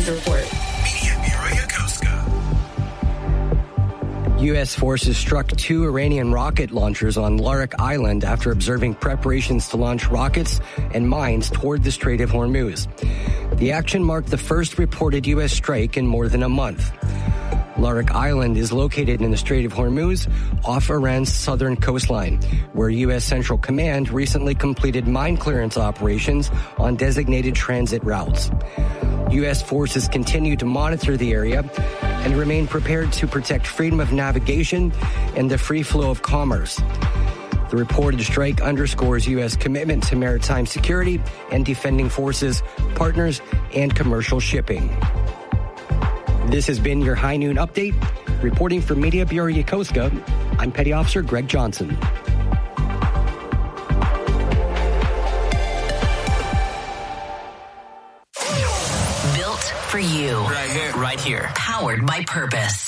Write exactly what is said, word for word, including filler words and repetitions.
report. Media Bureau Yokosuka. U S forces struck two Iranian rocket launchers on Larak Island after observing preparations to launch rockets and mines toward the Strait of Hormuz. The action marked the first reported U S strike in more than a month. Larak Island is located in the Strait of Hormuz off Iran's southern coastline, where U S Central Command recently completed mine clearance operations on designated transit routes. U S forces continue to monitor the area and remain prepared to protect freedom of navigation and the free flow of commerce. The reported strike underscores U S commitment to maritime security and defending forces, partners, and commercial shipping. This has been your High Noon Update. Reporting for Media Bureau Yokosuka, I'm Petty Officer Greg Johnson. Built for you. Right here. Right here. Powered by purpose.